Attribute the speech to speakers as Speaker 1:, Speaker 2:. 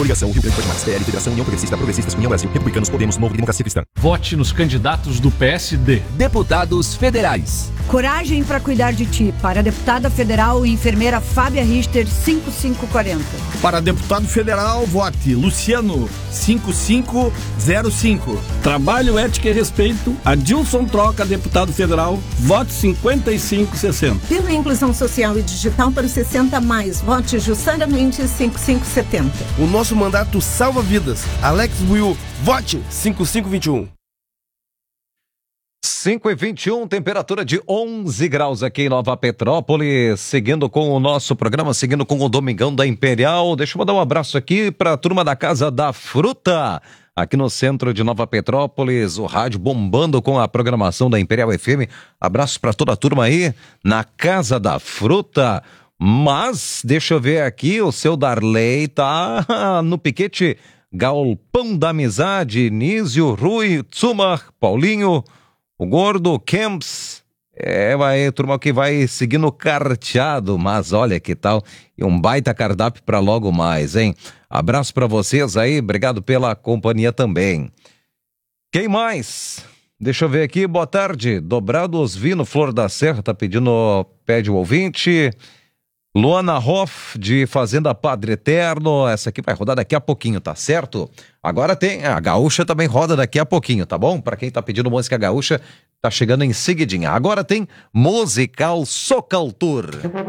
Speaker 1: Coligação Rio Grande do Sul, PL, Federação União Progressista, Progressistas, União Brasil, Republicanos, Podemos, Novo e Democracia Cristã.
Speaker 2: Vote nos candidatos do PSD.
Speaker 3: Deputados federais.
Speaker 4: Coragem para cuidar de ti. Para a deputada federal e enfermeira Fábia Richter, 5540.
Speaker 5: Para deputado federal, vote Luciano, 5505.
Speaker 6: Trabalho, ética e respeito. Adilson Troca, deputado federal, vote 5560.
Speaker 7: Pela inclusão social e digital para os 60+, vote Jussara Mendes, 5570.
Speaker 8: O nosso mandato salva vidas. Alex Buiu, vote 5521.
Speaker 9: 5h21, temperatura de 11 graus aqui em Nova Petrópolis, seguindo com o nosso programa, seguindo com o Domingão da Imperial. Deixa eu mandar um abraço aqui para a turma da Casa da Fruta, aqui no centro de Nova Petrópolis, o rádio bombando com a programação da Imperial FM. Abraço para toda a turma aí na Casa da Fruta. Mas, deixa eu ver aqui, o seu Darley tá no piquete Galpão da Amizade, Nísio, Rui, Tsumar, Paulinho, o Gordo, Camps, vai turma que vai seguindo carteado, mas olha que tal, e um baita cardápio para logo mais, hein? Abraço para vocês aí, obrigado pela companhia também. Quem mais? Deixa eu ver aqui, boa tarde, Dobrados Vino, Flor da Serra, tá pedindo, pede o ouvinte. Luana Hoff, de Fazenda Padre Eterno, essa aqui vai rodar daqui a pouquinho, tá certo? Agora tem, a Gaúcha também roda daqui a pouquinho, tá bom? Pra quem tá pedindo música gaúcha, tá chegando em seguidinha. Agora tem Musical Socaltur.